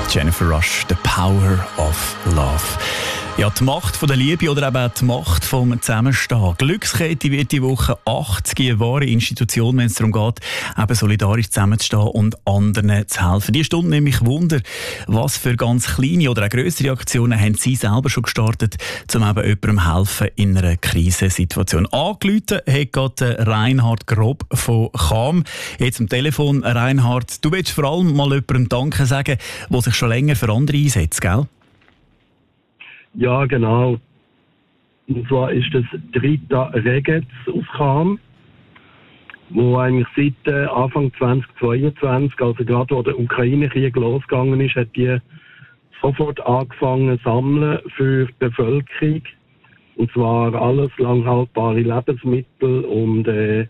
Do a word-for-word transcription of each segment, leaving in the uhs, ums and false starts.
Jennifer Rush, «The Power of Love». Ja, die Macht von der Liebe oder eben auch die Macht vom Zusammenstehen. Glückskette wird die Woche achtzig, eine wahre Institution, wenn es darum geht, eben solidarisch zusammenzustehen und anderen zu helfen. Die Stunde nämlich Wunder, was für ganz kleine oder auch grössere Aktionen haben Sie selber schon gestartet, um eben jemandem helfen in einer Krisensituation. Angerufen hat gerade Reinhard Grob von Cham. Jetzt am Telefon. Reinhard, du willst vor allem mal jemandem Danke sagen, der sich schon länger für andere einsetzt, gell? Ja, genau. Und zwar ist das Rita Regetz aus Cham, wo eigentlich seit äh, Anfang zweitausendzweiundzwanzig, also gerade wo der Ukraine-Krieg losgegangen ist, hat die sofort angefangen zu sammeln für die Bevölkerung. Und zwar alles langhaltbare Lebensmittel und äh,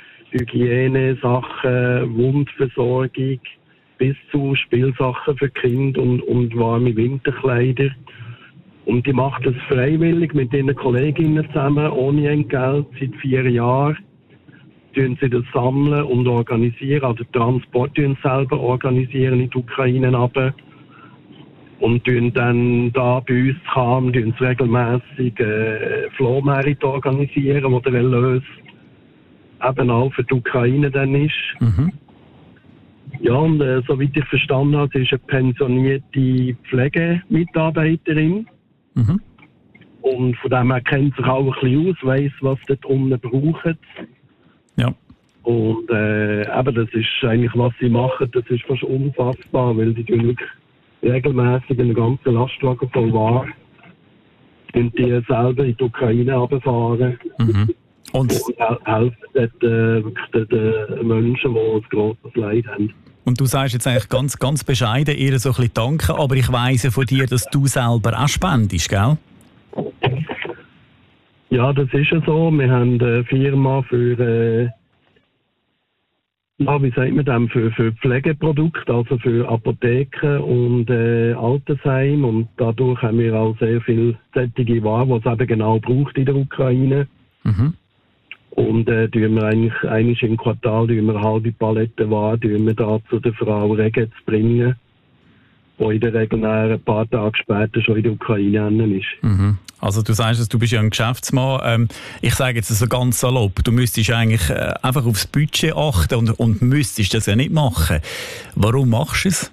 Hygienesachen, Wundversorgung bis zu Spielsachen für Kinder und, und warme Winterkleider. Und die macht das freiwillig mit ihren Kolleginnen zusammen, ohne Entgelt, seit vier Jahren. Tun sie das sammeln und organisieren, also Transport tun sie selber organisieren in die Ukraine runter. Und tun dann da bei uns kam, tun sie regelmässig äh, Flohmärkte organisieren, wo der Erlös eben auch für die Ukraine dann ist. Mhm. Ja, und äh, soweit ich verstanden habe, sie ist eine pensionierte Pflegemitarbeiterin. Mhm. Und von dem her kennt sich auch ein bisschen aus, weiss, was dort unten braucht. Ja. Und äh, eben, das ist eigentlich, was sie machen, das ist fast unfassbar, weil die tun wirklich regelmässig einen ganzen Lastwagen voll Ware und die selber in die Ukraine runterfahren. Mhm. Und, und helfen dort äh, wirklich den, den Menschen, die ein grosses Leid haben. Und du sagst jetzt eigentlich ganz, ganz bescheiden, ihr so ein bisschen danken, aber ich weiss ja von dir, dass du selber auch spendest, gell? Ja, das ist ja so. Wir haben eine Firma für, äh, ja, wie sagt man das, für, für Pflegeprodukte, also für Apotheken und äh, Altersheim. Und dadurch haben wir auch sehr viel solche Ware, die es eben genau braucht in der Ukraine. Mhm. Und äh, tun wir eigentlich einmal im Quartal tun wir eine halbe Palette Ware tun wir da zu der Frau Regetz bringen, die in der Regel ein paar Tage später schon in der Ukraine ist. Mhm. Also du sagst, du bist ja ein Geschäftsmann. Ähm, ich sage jetzt so ganz salopp, du müsstest eigentlich äh, einfach aufs Budget achten und, und müsstest das ja nicht machen. Warum machst du es?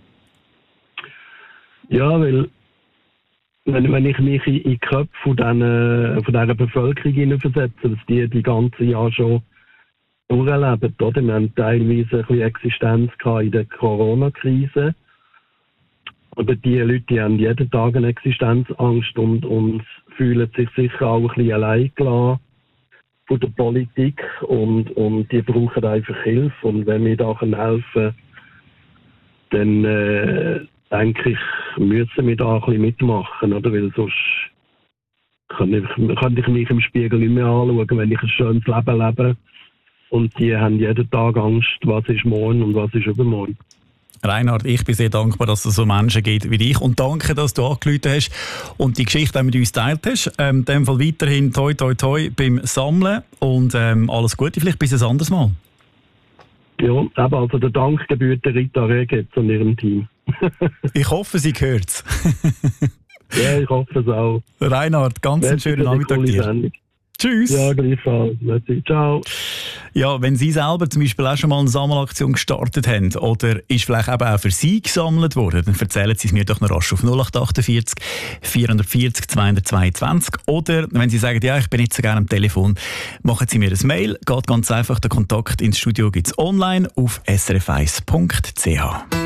Ja, weil Wenn, wenn ich mich in, in die Köpfe von, den, von dieser Bevölkerung hineinversetze, dass die die ganze Jahr schon durchleben, oder? Wir haben teilweise ein bisschen Existenz gehabt in der Corona-Krise. Aber die Leute die haben jeden Tag eine Existenzangst und, und fühlen sich sicher auch ein bisschen allein gelassen von der Politik. Und, und die brauchen einfach Hilfe. Und wenn wir da helfen können, dann äh, denke ich, müssen wir da ein bisschen mitmachen, oder? Weil sonst kann ich, kann ich mich im Spiegel nicht mehr anschauen, wenn ich ein schönes Leben lebe. Und die haben jeden Tag Angst, was ist morgen und was ist übermorgen. Reinhard, ich bin sehr dankbar, dass es so Menschen gibt wie dich und danke, dass du angerufen hast und die Geschichte auch mit uns geteilt hast. Ähm, in dem Fall weiterhin toi toi toi beim Sammeln und ähm, alles Gute, vielleicht bis ein anderes Mal. Ja, eben, also der Dank gebührt der Rita Regetz und ihrem Team. Ich hoffe, sie hört es. Ja, ich hoffe es auch. Reinhard, ganz einen schönen Nachmittag dir. Sendung. Tschüss. Ja, gleichfalls. Ciao. Ja, wenn Sie selber zum Beispiel auch schon mal eine Sammelaktion gestartet haben oder ist vielleicht eben auch für Sie gesammelt worden, dann erzählen Sie es mir doch noch rasch auf null acht achtundvierzig vierhundertvierzig zweihundertzweiundzwanzig. Oder wenn Sie sagen, ja, ich bin nicht so gerne am Telefon, machen Sie mir ein Mail. Geht ganz einfach, der Kontakt ins Studio gibt es online auf s r f eins punkt c h.